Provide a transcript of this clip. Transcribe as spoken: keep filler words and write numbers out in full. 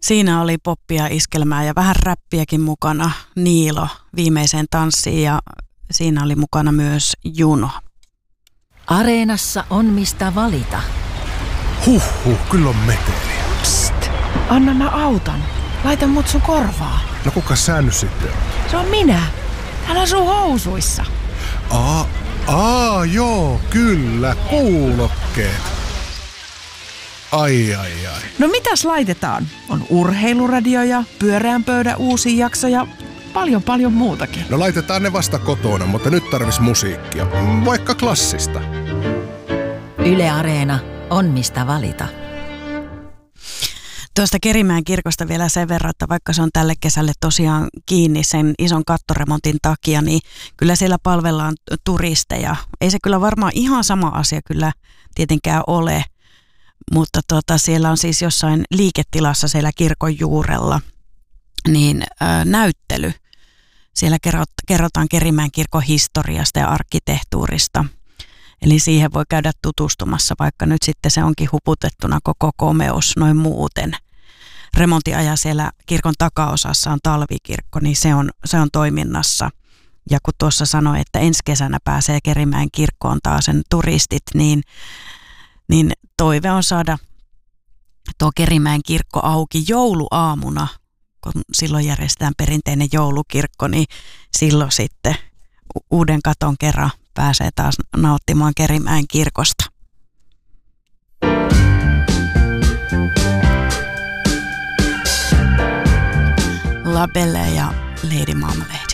Siinä oli poppia, iskelmää ja vähän räppiäkin mukana. Niilo viimeiseen tanssiin ja siinä oli mukana myös Juno. Areenassa on mistä valita. Huhhuh, kyllä on meteliä. Psst, anna mä autan. Laita mut sun korvaa. No kuka sä nyt sitten? Se on minä. Täällä on sun housuissa. Aa, aa, joo, kyllä, kuulokkeet. Ai, ai, ai. No mitäs laitetaan? On urheiluradio ja pyöreän pöydän uusi jakso ja paljon paljon muutakin. No laitetaan ne vasta kotona, mutta nyt tarvis musiikkia. Vaikka klassista. Yle Areena on mistä valita. Tuosta Kerimäen kirkosta vielä sen verran, että vaikka se on tälle kesälle tosiaan kiinni sen ison kattoremontin takia, niin kyllä siellä palvellaan turisteja. Ei se kyllä varmaan ihan sama asia kyllä tietenkään ole, mutta tota, siellä on siis jossain liiketilassa siellä kirkon juurella niin ää, näyttely. Siellä kerrotaan Kerimäen kirkon historiasta ja arkkitehtuurista. Eli siihen voi käydä tutustumassa, vaikka nyt sitten se onkin huputettuna koko komeus noin muuten. Remontiaja siellä kirkon takaosassa on talvikirkko, niin se on, se on toiminnassa. Ja kun tuossa sanoi, että ensi kesänä pääsee Kerimäen kirkkoon taas sen turistit, niin, niin toive on saada tuo Kerimäen kirkko auki jouluaamuna, kun silloin järjestetään perinteinen joulukirkko, niin silloin sitten uuden katon kerran pääsee taas nauttimaan Kerimäen kirkosta. La Belle ja Lady Marmalade.